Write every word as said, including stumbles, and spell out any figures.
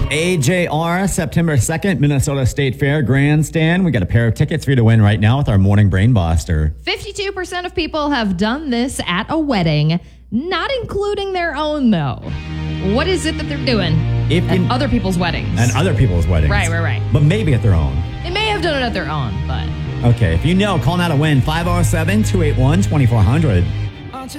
A J R, September second, Minnesota State Fair Grandstand. We got a pair of tickets for you to win right now with our Morning Brain Buster. fifty-two percent of people have done this at a wedding, not including their own, though. What is it that they're doing If at you, other people's weddings? and other people's weddings. Right, right, right. But maybe at their own. They may have done it at their own, but... Okay, if you know, call now to win five oh seven, two eight one, two four zero zero.